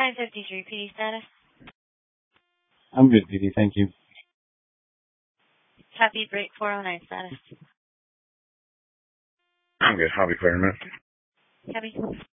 953 PD status. I'm good, PD. Thank you. Copy break 409 status. I'm good. I'll be clearing it. Copy.